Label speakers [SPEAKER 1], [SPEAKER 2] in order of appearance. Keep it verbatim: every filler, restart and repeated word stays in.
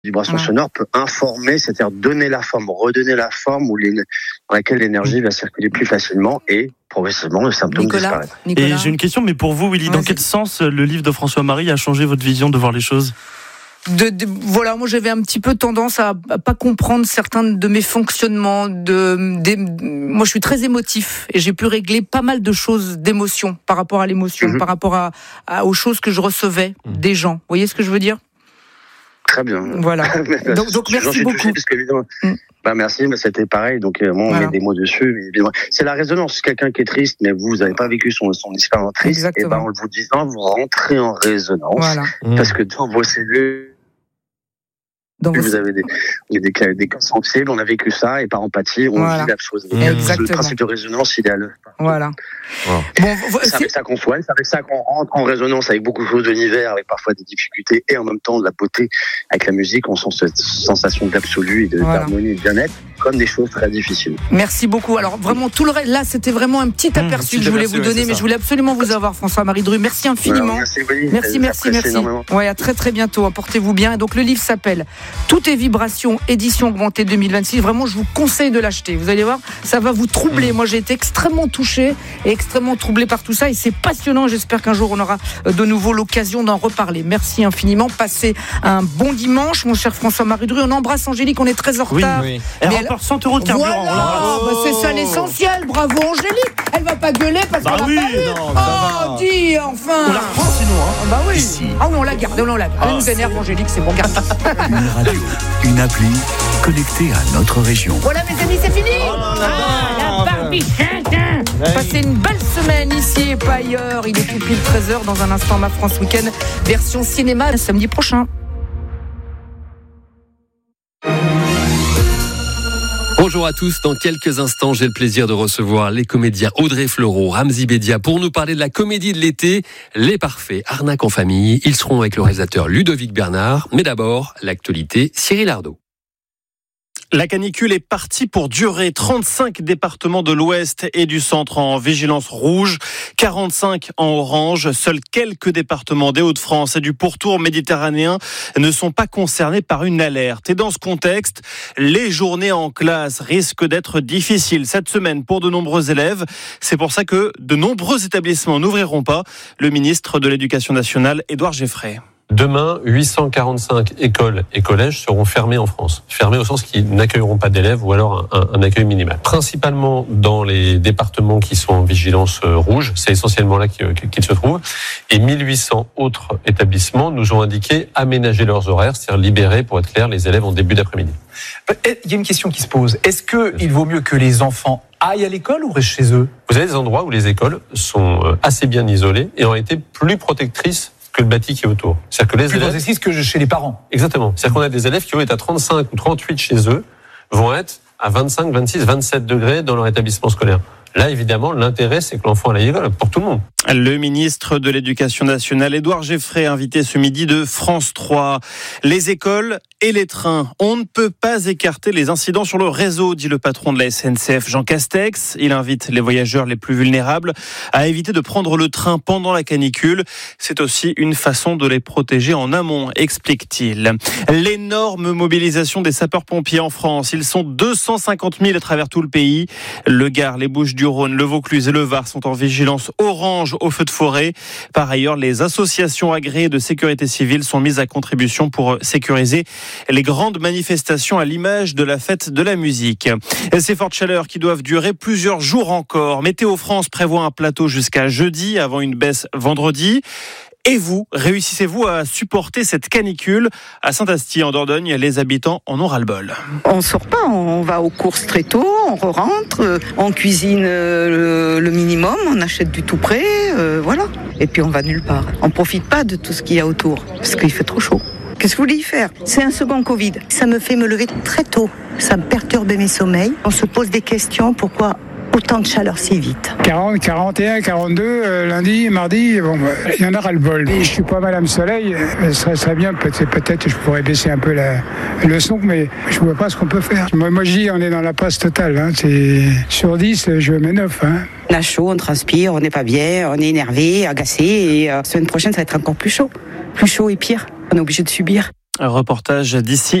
[SPEAKER 1] vibration
[SPEAKER 2] Ouais.
[SPEAKER 1] sonore peut informer, c'est-à-dire donner la forme, redonner la forme où les, dans laquelle l'énergie va circuler plus facilement et progressivement le symptôme
[SPEAKER 2] Nicolas,
[SPEAKER 1] disparaître.
[SPEAKER 2] Nicolas.
[SPEAKER 3] Et j'ai une question, mais pour vous, Willy, dans
[SPEAKER 2] Vas-y.
[SPEAKER 3] quel sens le livre de François-Marie a changé votre vision de voir les choses ?
[SPEAKER 2] De, de, voilà, moi j'avais un petit peu tendance à, à pas comprendre certains de mes fonctionnements. De, des, moi je suis très émotif et j'ai pu régler pas mal de choses d'émotion par rapport à l'émotion,
[SPEAKER 1] Mhm.
[SPEAKER 2] par rapport à, à aux choses que je recevais
[SPEAKER 3] Mhm.
[SPEAKER 2] des gens. Vous voyez ce que je veux dire ?
[SPEAKER 1] Très bien.
[SPEAKER 2] Voilà. Donc, donc
[SPEAKER 1] J'en
[SPEAKER 2] merci
[SPEAKER 1] suis
[SPEAKER 2] beaucoup.
[SPEAKER 1] touché parce qu'évidemment,
[SPEAKER 2] Mm.
[SPEAKER 1] bah merci, mais c'était pareil. Donc euh, moi, on
[SPEAKER 2] Voilà.
[SPEAKER 1] met des mots dessus. Mais évidemment, c'est la résonance. Quelqu'un qui est triste, mais vous, vous n'avez pas vécu son, son expérience triste, et
[SPEAKER 2] Exactement.
[SPEAKER 1] ben en vous disant, vous rentrez en résonance
[SPEAKER 2] Voilà.
[SPEAKER 1] parce que dans vos cellules,
[SPEAKER 2] Donc,
[SPEAKER 1] vous avez des, des, des, des cas sensibles, on a vécu ça, et par empathie, on
[SPEAKER 2] Voilà.
[SPEAKER 1] vit la chose.
[SPEAKER 2] Exactement.
[SPEAKER 1] Le principe de résonance, il est à l'œuvre.
[SPEAKER 2] voilà.
[SPEAKER 3] Wow.
[SPEAKER 2] Bon, vo-
[SPEAKER 1] C'est
[SPEAKER 2] c'est-
[SPEAKER 1] avec ça qu'on soigne, c'est avec ça qu'on rentre en résonance avec beaucoup de choses de l'univers, avec parfois des difficultés et en même temps de la beauté. Avec la musique, on sent cette sensation d'absolu et de,
[SPEAKER 2] Voilà.
[SPEAKER 1] d'harmonie et de bien-être, comme des choses très difficiles.
[SPEAKER 2] Merci beaucoup. Alors vraiment tout le reste, là c'était vraiment un petit
[SPEAKER 3] Mmh,
[SPEAKER 2] aperçu
[SPEAKER 3] petit
[SPEAKER 2] que je voulais
[SPEAKER 3] aperçu,
[SPEAKER 2] vous
[SPEAKER 3] ouais,
[SPEAKER 2] donner,
[SPEAKER 3] c'est
[SPEAKER 2] mais
[SPEAKER 3] ça.
[SPEAKER 2] je voulais absolument vous avoir, François-Marie Dru. Merci infiniment.
[SPEAKER 1] Voilà, merci, Willy.
[SPEAKER 2] Merci, merci,
[SPEAKER 1] J'apprécie
[SPEAKER 2] merci.
[SPEAKER 1] énormément.
[SPEAKER 2] Ouais, à très très bientôt. Portez-vous bien. Donc le livre s'appelle Tout est vibration, édition augmentée deux mille vingt-six. Vraiment, je vous conseille de l'acheter. Vous allez voir, ça va vous troubler. Moi, j'ai été extrêmement touchée et extrêmement troublée par tout ça, et c'est passionnant. J'espère qu'un jour on aura de nouveau l'occasion d'en reparler. Merci infiniment. Passez un bon dimanche, mon cher François-Marie Dru. On embrasse Angélique. On est très en
[SPEAKER 3] Oui,
[SPEAKER 2] retard.
[SPEAKER 3] oui. Elle
[SPEAKER 2] Mais
[SPEAKER 3] remporte cent euros de carburant.
[SPEAKER 2] Voilà,
[SPEAKER 3] on l'embrasse.
[SPEAKER 2] bah, c'est ça l'essentiel. Bravo Angélique. Elle va pas gueuler parce
[SPEAKER 3] Bah
[SPEAKER 2] qu'elle
[SPEAKER 3] oui,
[SPEAKER 2] a pas eu.
[SPEAKER 3] non, ça
[SPEAKER 2] Oh,
[SPEAKER 3] va.
[SPEAKER 2] dis enfin.
[SPEAKER 3] On la reprend sinon. Hein.
[SPEAKER 2] Ah bah oui.
[SPEAKER 3] Ici.
[SPEAKER 2] Ah oui, on la garde, on la garde. Elle nous énerve, Angélique, c'est bon, garde.
[SPEAKER 4] Une radio, une appli connectée à notre région.
[SPEAKER 2] Voilà, mes amis, c'est fini. Ah, la barbichette. Passez une belle semaine ici et pas ailleurs. Il est tout pile treize heures. Dans un instant, Ma France Week-end, version cinéma, samedi prochain.
[SPEAKER 5] Bonjour à tous, dans quelques instants, j'ai le plaisir de recevoir les comédiens Audrey Fleurot, Ramzy Bedia pour nous parler de la comédie de l'été, Les Parfaits, arnaque en famille. Ils seront avec le réalisateur Ludovic Bernard. Mais d'abord, l'actualité, Cyril Ardo.
[SPEAKER 3] La canicule est partie pour durer. trente-cinq départements de l'Ouest et du Centre en vigilance rouge, quarante-cinq en orange. Seuls quelques départements des Hauts-de-France et du pourtour méditerranéen ne sont pas concernés par une alerte. Et dans ce contexte, les journées en classe risquent d'être difficiles cette semaine pour de nombreux élèves. C'est pour ça que de nombreux établissements n'ouvriront pas. Le ministre de l'Éducation nationale, Édouard Geffray.
[SPEAKER 6] Demain, huit cent quarante-cinq écoles et collèges seront fermés en France. Fermés au sens qu'ils n'accueilleront pas d'élèves ou alors un, un accueil minimal. Principalement dans les départements qui sont en vigilance rouge, c'est essentiellement là qu'ils, qu'ils se trouvent. Et mille huit cents autres établissements nous ont indiqué aménager leurs horaires, c'est-à-dire libérer, pour être clair, les élèves en début d'après-midi.
[SPEAKER 7] Il y a une question qui se pose. Est-ce qu'il vaut mieux que les enfants aillent à l'école ou restent chez eux ?
[SPEAKER 6] Vous avez des endroits où les écoles sont assez bien isolées et ont été plus protectrices que le bâti qui est autour. C'est-à-dire que les
[SPEAKER 7] Plus
[SPEAKER 6] élèves...
[SPEAKER 7] protectrices que chez les parents.
[SPEAKER 6] Exactement. C'est-à-dire qu'on a des élèves qui, eux, étaient à trente-cinq ou trente-huit chez eux, vont être à vingt-cinq, vingt-six, vingt-sept degrés dans leur établissement scolaire. Là, évidemment, l'intérêt, c'est que l'enfant aille à l'école pour tout le monde.
[SPEAKER 3] Le ministre de l'Éducation nationale, Édouard Geffray, invité ce midi de France trois. Les écoles et les trains. On ne peut pas écarter les incidents sur le réseau, dit le patron de la S N C F, Jean Castex. Il invite les voyageurs les plus vulnérables à éviter de prendre le train pendant la canicule. C'est aussi une façon de les protéger en amont, explique-t-il. L'énorme mobilisation des sapeurs-pompiers en France. Ils sont deux cent cinquante mille à travers tout le pays. Le Gard, les Bouches-du-Rhône, le Vaucluse et le Var sont en vigilance orange au feu de forêt. Par ailleurs, les associations agréées de sécurité civile sont mises à contribution pour sécuriser les grandes manifestations à l'image de la fête de la musique. Ces fortes chaleurs qui doivent durer plusieurs jours encore. Météo France prévoit un plateau jusqu'à jeudi avant une baisse vendredi. Et vous, réussissez-vous à supporter cette canicule ? À Saint-Asti, en Dordogne, les habitants en ont ras-le-bol.
[SPEAKER 8] On sort pas, on va aux courses très tôt, on re-rentre, on cuisine le, le minimum, on achète du tout prêt, euh, voilà. Et puis on va nulle part. On profite pas de tout ce qu'il y a autour, parce qu'il fait trop chaud. Qu'est-ce que vous voulez y faire ? C'est un second Covid.
[SPEAKER 9] Ça me fait me lever très tôt. Ça me perturbe mes sommeils. On se pose des questions, pourquoi autant de chaleur si vite ?
[SPEAKER 10] quarante, quarante et un, quarante-deux, euh, lundi, mardi, bon, bah, il y en aura le bol. Et je suis pas Madame Soleil, ce serait, serait bien, peut-être, peut-être je pourrais baisser un peu la, le son, mais je vois pas ce qu'on peut faire. Moi, moi je dis, on est dans la passe totale, hein, c'est, sur dix, je mets neuf. Hein.
[SPEAKER 8] On a chaud, on transpire, on n'est pas bien, on est énervé, agacé, et euh, la semaine prochaine, ça va être encore plus chaud. Plus chaud et pire, on est obligé de subir.
[SPEAKER 3] Un reportage d'ici